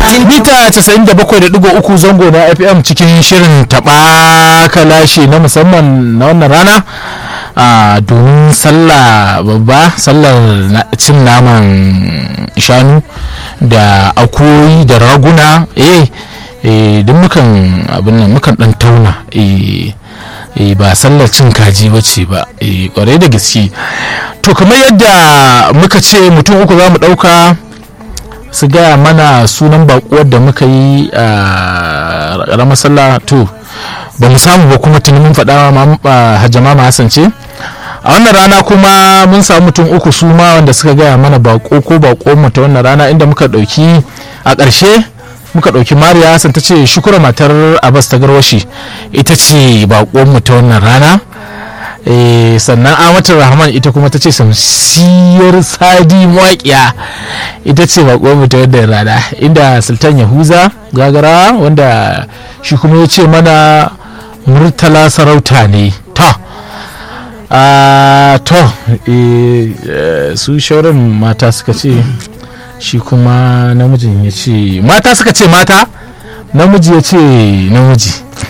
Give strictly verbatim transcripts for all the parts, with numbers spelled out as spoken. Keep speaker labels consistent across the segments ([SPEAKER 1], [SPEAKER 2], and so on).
[SPEAKER 1] mita casa'in da bakwai da digo uku zango na F M cikin shirin taɓa kalashi na musamman na wannan rana a domin sallah babba, sallar cin naman shanu da akuyoyi da raguna eh eh duk mukan abin nan mukan dan tauna eh eh ba sallar cin kaji bace ba eh kwarai da gaske. To kamar yadda muka ce mutum uku za mu dauka su gaya mana sunan bakuwar da muka yi a ramar sallah, to ba mu samu ba kuma tuni mun faɗa Hajjama Hassan ce a wannan rana, kuma mun samu mutum uku su ma wanda suka gaya mana bako ko bako mu ta wannan rana, inda muka ɗauki a ƙarshe muka ɗauki Mariya Hassan ta ce Shukura matar Abbas ta Garwashi ita ce bako mu ta wannan rana. Eh, sannan Amatul Rahman ita kuma ta ce Samsiyar Sadi Mawaƙiya ita ce baƙon mu ta wadda rana, inda Sultan Yahuza Gagara wanda shi kuma ya ce mana Murtala Sarauta ne. To a to eh, su shauran mata suka ce, shi kuma namijin ya ce mata suka ce mata, namiji ya ce namiji.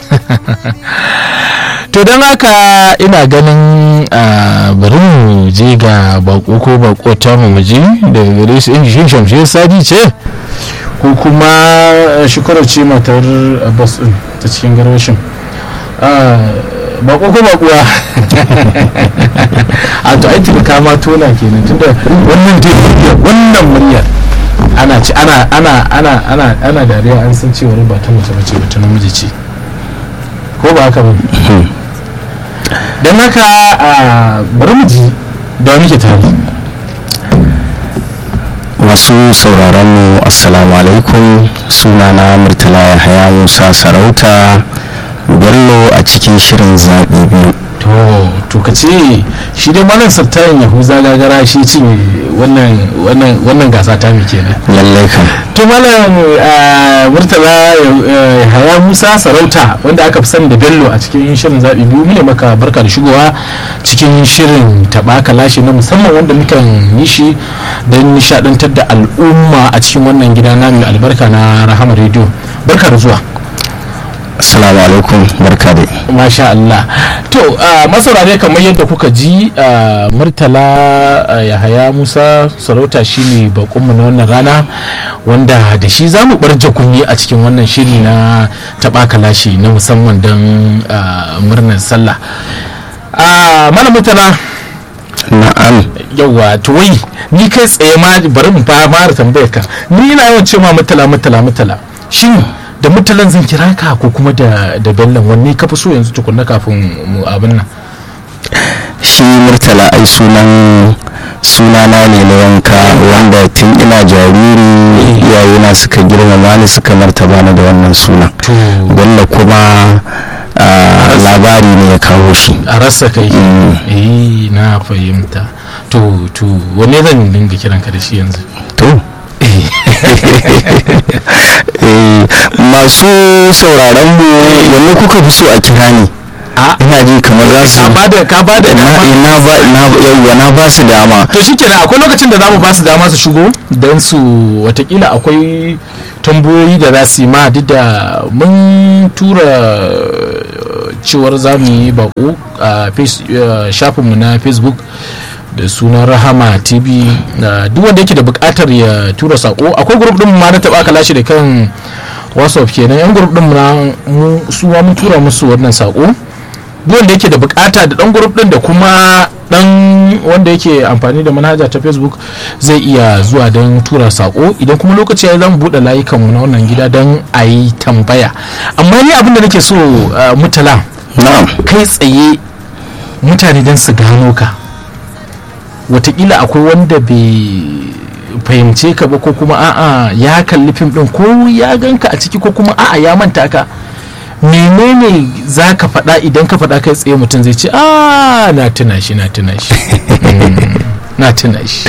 [SPEAKER 1] To don haka ina ganin bari mu je ga bako ko bako ta mu je daga gare su injin Shamsiyar Sadi ce ko kuma Shukura ce matar Abbas din ta cikin Garwashin. Bako ko bakuwa a to aiki da kama tona kenan, tunda wannan dai wannan murya ana ci ana ana ana ana ana dariya, an san cewa ba ta mace bace ba ta namiji ce, ko ba haka ba? Don haka bari mu ji da muke tare.
[SPEAKER 2] Masu sauraron mu assalamu alaikum, sunana Murtala Yahaya Musa Sarauta Bello a cikin shirin zaɓi biyu.
[SPEAKER 1] To to ka ce shi dai malam Sultan Yahuza Gagara shi ce wannan wannan wannan gasa ta mi kenan.
[SPEAKER 2] Lallai kan.
[SPEAKER 1] To malam Murtala Yahaya Musa Sarauta wanda aka fi sani da Bello a cikin shirin zaɓi biyu, mune maka barka da shigowa cikin shirin taɓa kalashi na musamman wanda mukan yi shi don nishaɗantar da al'umma a cikin wannan gida na mai albarka na Rahama Radio. Barka da zuwa.
[SPEAKER 2] Assalamu alaikum, barka dai.
[SPEAKER 1] Masha Allah. To masaurare kamar yadda kuka ji, Murtala Yahaya Musa Sarauta shine bakonmu na wannan rana, wanda da shi za mu barje kunyi a cikin wannan shiri na taɓa kalashi na musamman don murnar sallah. Malam Murtala.
[SPEAKER 2] Na'am.
[SPEAKER 1] Yawwa, to wai ni kai tsaye ma bari mu fara tambayar ka, ni ina yawan ce ma Murtala Murtala Murtala, shin da Murtalan zan kira ka ko kuma da da Bellon, wanne ka fi so yanzu tukunna kafin mu abin nan?
[SPEAKER 2] Shi Murtala ai sunan sunana ne na yanka, wanda tun ina jariri iyayena suka girmama ni suka martaba ni da wannan sunan. Bello kuma labari ne ya kawo shi
[SPEAKER 1] a rasa kai. Eh na fahimta. To to wanne zan dinga kiran ka da shi yanzu?
[SPEAKER 2] To masu sauraron mu wanne kuka fi so a kira ni? Ina ji kamar za su
[SPEAKER 1] ka bada ka bada
[SPEAKER 2] na ba na na ba su dama.
[SPEAKER 1] To shikenan, akwai lokacin da zamu ba su dama su shigo dan su watakila akwai tambayoyi da za su yi ma, duk da mun tura cewar za mu yi bako a shafinmu na Facebook da sunan Rahama T V. Duk wanda yake da bukatar ya tura sako, akwai group din ma na taɓa kalashi da kan WhatsApp kenan, yan group din mu su ma mun tura musu wannan sako. Duk wanda yake da bukata da dan group din da kuma dan wanda yake amfani da manhaja ta Facebook zai iya zuwa don tura sako. Idan kuma lokaci ya zan buɗe layukan mu na wannan gida don a yi tambaya. Amma ni abin da nake so Murtala, kai tsaye mutane don su gano ka, watakila akwai wanda bai fahimce ka ba, ko kuma a'a ya kalli fim din ko ya ganka a ciki, ko kuma a'a ya manta ka, menene za ka faɗa idan ka faɗa kai tsaye mutum zai ce a na tuna shi na tuna shi na tuna shi.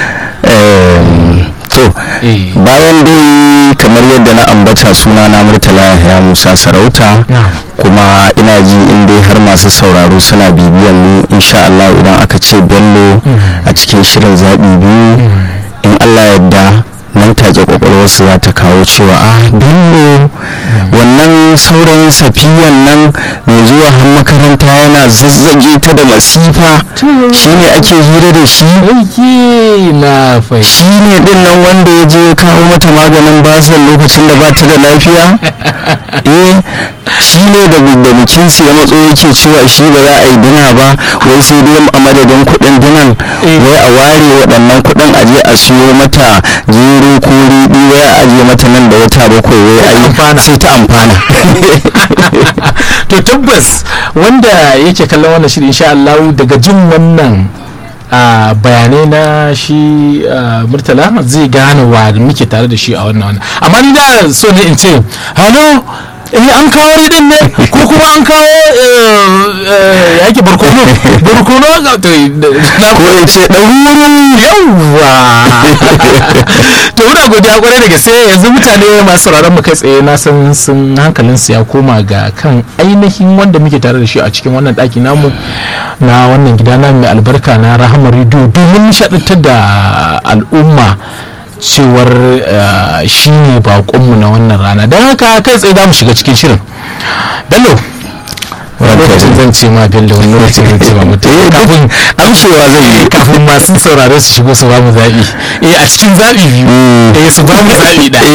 [SPEAKER 2] To bayan dai kamar yadda na ambata, suna na Murtala Yahaya Musa Sarauta, kuma ina ji in dai har masu sauraro suna bibiyan mu, insha Allah idan aka ce Bello a cikin shirin zaɓi biyu, in Allah yadda na nan take kwakwalwarsu za ta kawo cewa a bello wannan saurayin safiyan nan mai zuwa har makaranta yana zazzage ta da masifa shi ne ake hira da shi
[SPEAKER 1] na fai
[SPEAKER 2] shi ne din nan wanda ya je kawo mata maganin basir lokacin da ba ta da lafiya eh shi ne da bikinsu ya matso yake cewa shi ba za a yi dina ba wai sai dai a madadin kuɗin dinan wai a ware waɗannan kuɗin a je a siyo mata jero ko riɗi wai a ajiye mata nan da wata bakwai wai a yi sai ta amfana
[SPEAKER 1] to tabbas wanda yake kallon wannan shirin insha Allah daga jin wannan a bayanai na shi Murtala zai gane wa muke tare da shi a wannan wannan amma ni da so ne in ce hello eh an kawo ridin ne ko kuma an kawo yake barkono barkono ga to
[SPEAKER 2] na ko ya ce ɗauru
[SPEAKER 1] yawa to muna godiya kwarai da gaske yanzu mutane masu sauraron mu kai tsaye na san sun hankalin su ya koma ga kan ainihin wanda muke tare da shi a cikin wannan ɗaki namu na wannan gida na mai albarka na Rahama Radio domin nishaɗantar da al'umma cewar shi ne baƙonmu na wannan rana don haka kai tsaye za mu shiga cikin shirin. Bello lokacin zan ce ma Bello wani lokacin zan ce ma mutum kafin
[SPEAKER 2] amshewa zai yi
[SPEAKER 1] kafin masu saurare su shigo su ba mu zaɓi eh a cikin zaɓi biyu eh su ba mu zaɓi da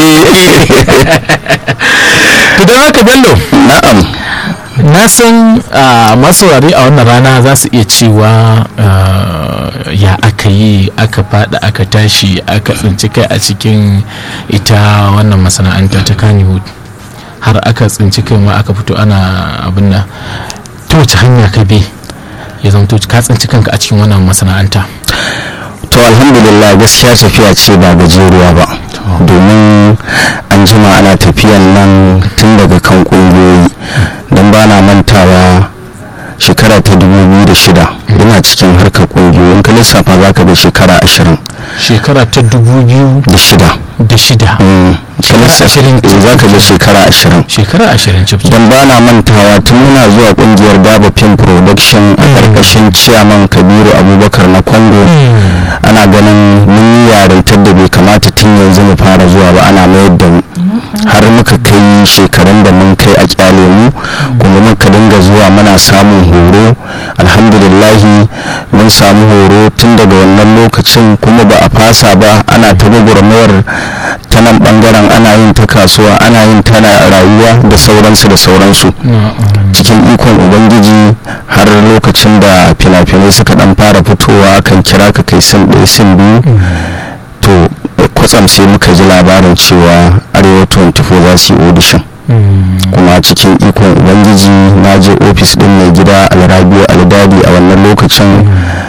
[SPEAKER 1] to don haka Bello
[SPEAKER 2] na'am
[SPEAKER 1] na san masu saurare a wannan rana za su iya cewa ya aka yi aka fada aka tashi aka tsinci kai a cikin ita wannan masana'anta ta Kannywood har aka tsinci kai ma aka fito ana abin nan ta wace hanya ka bi ya zama ka tsinci kanka a cikin wannan masana'anta?
[SPEAKER 2] To alhamdulillah gaskiya tafiya ce ba gajeruwa ba domin an jima ana tafiyan nan tun daga kan kungiyoyi don ba na mantawa shekara ta dubu biyu da shida ina cikin harkar kungiyoyin ka lissafa za ka bi shekara ashirin
[SPEAKER 1] shekara ta dubu biyu
[SPEAKER 2] da shida
[SPEAKER 1] da shida
[SPEAKER 2] shekara ashirin za ka bi shekara ashirin
[SPEAKER 1] shekara ashirin cif
[SPEAKER 2] don ba na mantawa tun muna zuwa kungiyar Daba Film Production a karkashin ciyaman Kabiru Abubakar na Kongo ana ganin mun yi yarintar da bai kamata tun yanzu mu fara zuwa ba ana mayar da mu har muka kai shekarun da mun kai a kyale mu kuma muka dinga zuwa muna samun horo alhamdulillahi mun samu horo tun daga wannan lokacin kuma ba a fasa ba ana ta gwagwarmayar ta nan bangaren ana yin ta kasuwa ana yin ta rayuwa da sauransu da sauransu cikin ikon ubangiji har lokacin da fina-finai suka dan fara fitowa kan kira ka kai sin ɗaya sin biyu to kwatsam sai muka ji labarin cewa arewa ashirin da hudu za su yi audition kuma cikin ikon ubangiji na je ofis din mai gida alrabiu aldadi a wannan lokacin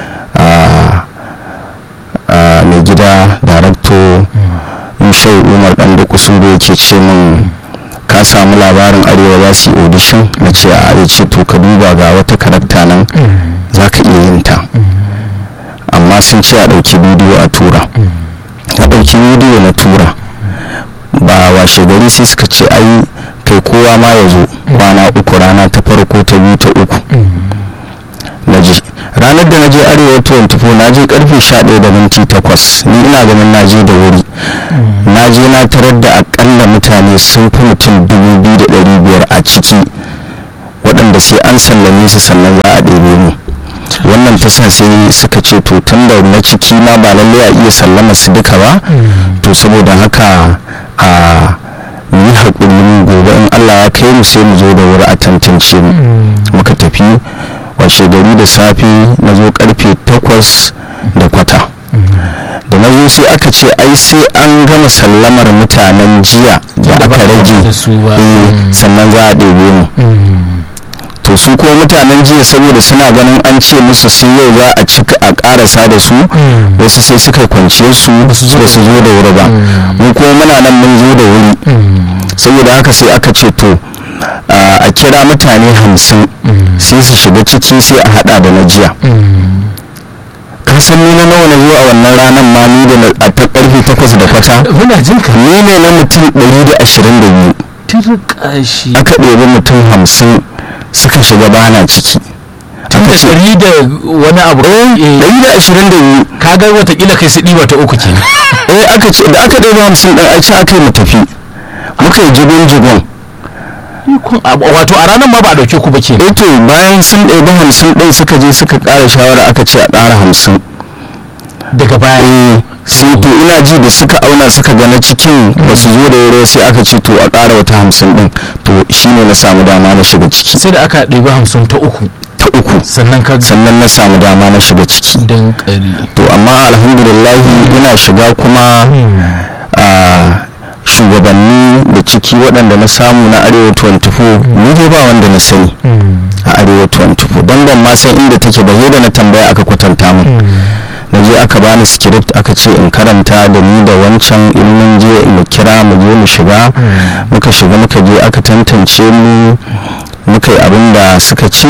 [SPEAKER 2] mai gida darakto mushau umar dan da kusuro yake ce min ka samu labarin arewa za su yi audition na ce a ya ce to ka duba ga wata karakta nan za ka iya yin ta amma sun ce a ɗauki bidiyo a tura na ɗauki bidiyo na tura ba washe gari sai suka ce ai kai kowa ma ya zo kwana uku rana ta farko ta biyu ta uku na ji ranar da na je arewa ashirin da hudu na je karfe sha ɗaya da minti takwas ni ina ganin na je da wuri na je na tarar da akalla mutane sun fi mutum dubu biyu da ɗari biyar a ciki waɗanda sai an sallame su sannan za a ɗebe mu wannan ta sa sai suka ce to tun da na ciki ma ba lalle a iya sallama su duka ba to saboda haka a yi haƙuri gobe in Allah ya kai mu sai mu zo da wuri a tantance mu muka tafi washe gari da safe na zo karfe takwas da kwata da na zo sai aka ce ai sai an gama sallamar mutanen jiya da aka rage sannan za a ɗebe mu to su kuma mutanen jiya saboda suna ganin an ce musu sai yau za a cika a karasa da su wasu sai suka kwance su ba su zo da wuri ba mu kuma muna nan mun zo da wuri saboda haka sai aka ce to a kira mutane hamsin sai su shiga ciki sai a hada da na jiya ka san ni na nawa na zo a wannan ranar ma ni da a ta karfe takwas da kwata ni ne na mutum ɗari da ashirin da biyu aka ɗebi mutum hamsin suka shiga bana ciki
[SPEAKER 1] tun da ɗari da wani abu
[SPEAKER 2] ɗari da ashirin da biyu
[SPEAKER 1] kaga watakila kai su ɗiba ta uku kenan
[SPEAKER 2] eh aka ce da aka ɗaya hamsin ɗin ai ce aka yi mu tafi muka yi jigon jigon
[SPEAKER 1] wato a ranar ma ba a ɗauke ku ba ke
[SPEAKER 2] eh to bayan sun ɗaya hamsin ɗin suka je suka ƙara shawara aka ce a ƙara hamsin
[SPEAKER 1] daga baya
[SPEAKER 2] eh sai to ina ji da suka auna suka ga na cikin ba su zo da wuri sai aka ce to a ƙara wata hamsin ɗin to shine na samu dama na shiga ciki
[SPEAKER 1] sai da aka ɗebi hamsin ta uku
[SPEAKER 2] ta uku
[SPEAKER 1] sannan ka
[SPEAKER 2] sannan na samu dama na shiga ciki
[SPEAKER 1] dan ƙari
[SPEAKER 2] to amma alhamdulillahi ina shiga kuma a shugabanni da ciki waɗanda na samu na arewa twenty-four ni dai ba wanda na sani a arewa twenty-four don ban ma san inda take ba da na tambaya aka kwatanta mu na je aka bani script aka ce in karanta da ni da wancan in mun je mu kira mu je mu shiga muka shiga muka je aka tantance mu muka yi abin da suka ce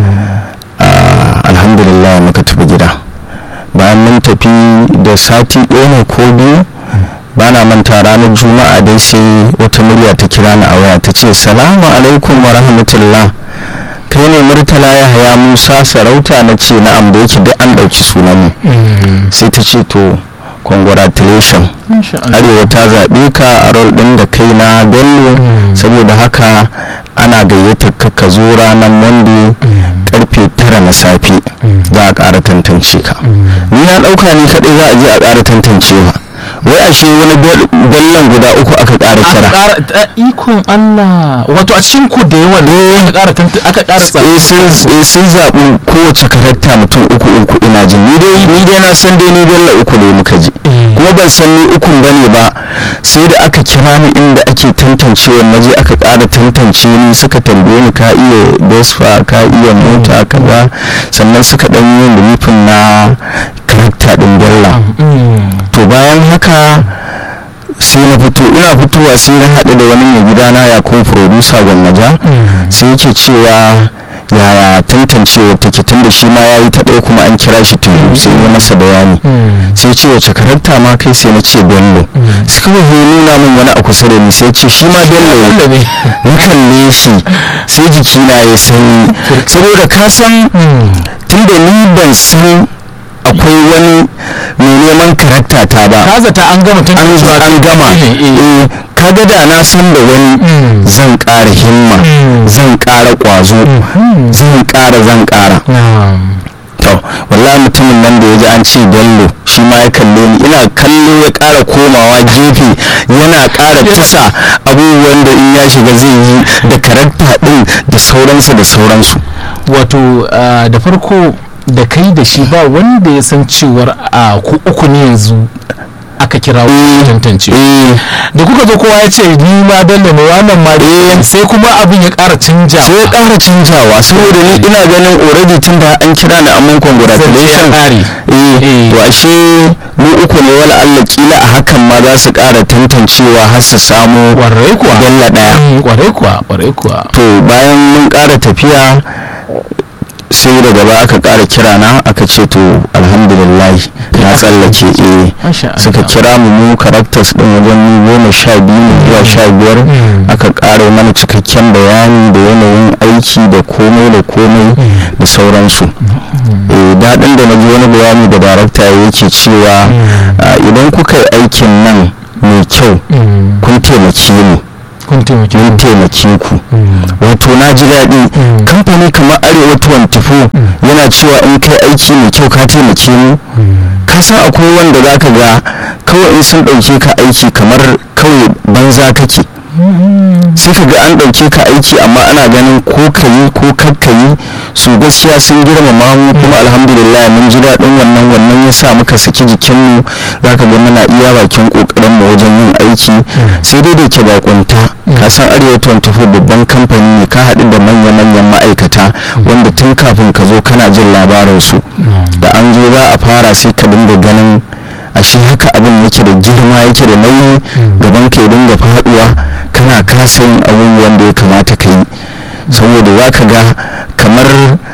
[SPEAKER 2] alhamdulillah muka tafi gida bayan mun tafi da sati ɗaya ne ko biyu ba na manta ranar juma'a dai sai wata murya ta kira ni a waya ta ce salamu alaikum wa rahmatullah kai ne murtala ya haya musa sarauta na ce na'am da yake duk an ɗauki sunan mu sai ta ce to congratulation arewa ta zaɓe ka a rol ɗin da kai na bello saboda haka ana gayyata ka ka zo ranar monday karfe tara na safe za a ƙara tantance ka ni na ɗauka ni kaɗai za a je a ƙara tantancewa wai ashe wani bellon guda uku aka ƙara kira
[SPEAKER 1] ikon Allah wato a cikin ku da yawa ne aka ƙara aka ƙara
[SPEAKER 2] tsaye sun zaɓi kowace karakta mutum uku uku ina jin ni dai ni dai na san dai ni bello uku ne muka ji kuma ban san ni ukun bane ba sai da aka kira ni inda ake tantancewa na je aka ƙara tantance ni suka tambaye ni ka iya desfa ka iya mota kaza sannan suka ɗan yi rufin na karakta ɗin bello to bayan haka sai na fito ina fitowa sai na haɗu da wani mai gidana ya kuma producer gwamnaja sai yake cewa yaya tantancewa take tun da shi ma ya yi ta ɗaya kuma an kira shi tun sai ya masa bayani sai ce wace karakta ma kai sai na ce bello sai kawai ya nuna min wani a kusa da ni sai ce shi ma bello ne na kalle shi sai jikina ya sanyi saboda ka san tun da ni ban san akwai wani mai neman karakta ta ba
[SPEAKER 1] ka zata an gama tun
[SPEAKER 2] an gama eh kaga da na san da wani zan ƙara himma zan ƙara ƙwazo zan ƙara zan ƙara to wallahi mutumin nan da ya ji an ce bello shi ma ya kalle ni ina kallo ya ƙara komawa gefe yana ƙara tisa abubuwan da in ya shiga zai yi da karakta ɗin da sauransu da sauransu
[SPEAKER 1] wato da farko da kai da shi ba wanda ya san cewar a ku uku ne yanzu aka kira wani tantance da kuka zo kowa ya ce ni ma bello ne wannan ma sai kuma abin ya ƙara canja
[SPEAKER 2] sai ya ƙara canjawa saboda ni ina ganin already tun da an kira ni amman congratulation eh to ashe mu uku ne wala Allah kila a hakan ma za su ƙara tantancewa har su samu
[SPEAKER 1] kwarai kuwa
[SPEAKER 2] bello ɗaya
[SPEAKER 1] kwarai kuwa kwarai kuwa
[SPEAKER 2] to bayan mun ƙara tafiya sai daga ba aka ƙara kira na aka ce to alhamdulillah na tsallake eh suka kira mu mu characters din wajen mu goma sha biyu zuwa sha biyar aka ƙara mana cikakken bayani da yanayin aiki da komai da komai da sauransu eh daɗin da na ji wani bayani da darakta yake cewa idan kuka yi aikin nan mai kyau kun taimake mu
[SPEAKER 1] kun taimake
[SPEAKER 2] mun taimake ku wato na ji daɗi kamfani kamar arewa twenty-four yana cewa in kai aiki mai kyau ka taimake mu ka san akwai wanda za ka ga kawai in sun ɗauke ka aiki kamar kawai banza kake sai ka ga an ɗauke ka aiki amma ana ganin ko ka yi ko kakka yi su gaskiya sun girmama mu kuma alhamdulillah mun ji daɗin wannan wannan ya sa muka saki jikinmu za ka ga muna iya bakin ƙoƙarin mu wajen yin aiki sai dai da ke bakunta ka san arewa twenty-four babban kamfani ne ka haɗu da manya-manyan ma'aikata wanda tun kafin ka zo kana jin labaransu da an zo za a fara sai ka dinga ganin ashe haka abin yake da girma yake da nauyi gaban ka ya dinga faduwa kana kasa yin abubuwan da ya kamata ka yi saboda za ka ga kamar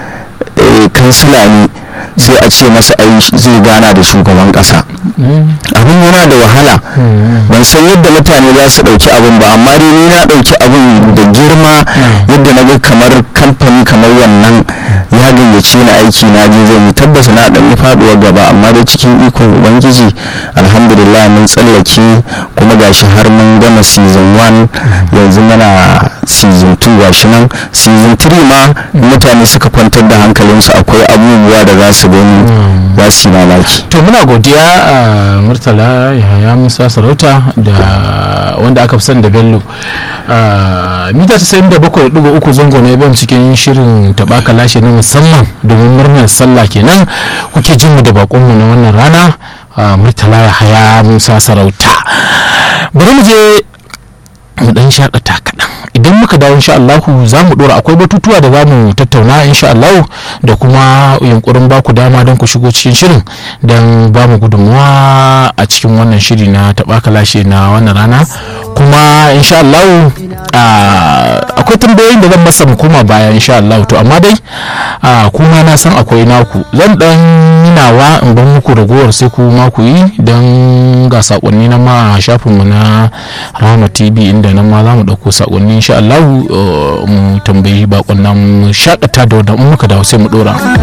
[SPEAKER 2] kansila ne sai a ce masa ai zai gana da shugaban kasa abin yana da wahala ban san yadda mutane za su dauki abin ba amma dai ni na dauki abin da girma yadda na ga kamar kamfani kamar wannan ya gayyace ni aiki na je zan yi, tabbas na dan yi faduwar gaba amma dai cikin ikon ubangiji alhamdulillah mun tsallake kuma gashi har mun gama season one yanzu muna season two gashi nan season three ma mutane suka kwantar da hankalinsu akwai abubuwa da za su gani za su yi mamaki.
[SPEAKER 1] To muna godiya a Murtala Yahaya Musa Sarauta da wanda aka fi sani da Bello mita tasa'in da bakwai da ɗigo uku zango na yaban cikin shirin taɓa kalashe na musamman domin murnar sallah kenan kuke jin mu da bakonmu na wannan rana Murtala Yahaya Musa Sarauta. Bari mu je mu dan shakata kaɗan, idan muka dawo insha Allah za mu dora, akwai batutuwa da za mu tattauna insha Allah da kuma yunkurin ba ku dama don ku shigo cikin shirin don ba mu gudunmuwa a cikin wannan shiri na taɓa kalashe na wannan rana. Kuma insha Allah akwai tambayoyin da zan masa mu koma baya insha Allah, to amma dai kuma na san akwai naku, zan dan nawa in ban muku ragowar sai ku ma ku yi don ga sakonni na ma shafinmu na Rahama T V inda nan ma za mu ɗauko sakonni insha Allah mu tambayi bakon nan mu shakata da wannan muka dawo sai mu dora.